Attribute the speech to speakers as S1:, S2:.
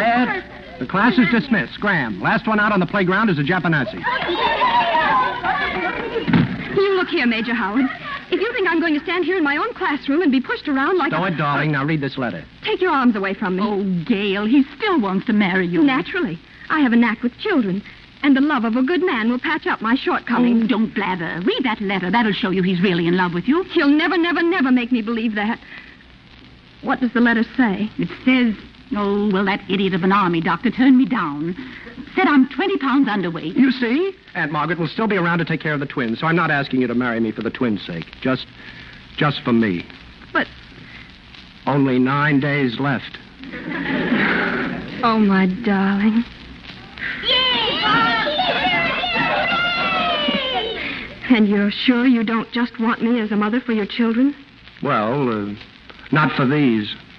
S1: Quiet. The class is dismissed. Graham, last one out on the playground is a Japanese.
S2: You look here, Major Howard. If you think I'm going to stand here in my own classroom and be pushed around like
S1: Stow it, darling. Now read this letter.
S2: Take your arms away from me.
S3: Oh, Gail, he still wants to marry you.
S2: Naturally. I have a knack with children, and the love of a good man will patch up my shortcomings.
S3: Oh, don't blather. Read that letter. That'll show you he's really in love with you.
S2: He'll never, never, never make me believe that. What does the letter say?
S3: It says, oh, well, that idiot of an army doctor turned me down. Said I'm 20 pounds underweight.
S1: You see? Aunt Margaret will still be around to take care of the twins, so I'm not asking you to marry me for the twins' sake. Just for me.
S2: But...
S1: Only 9 days left.
S2: Oh, my darling. And you're sure you don't just want me as a mother for your children?
S1: Well, not for these.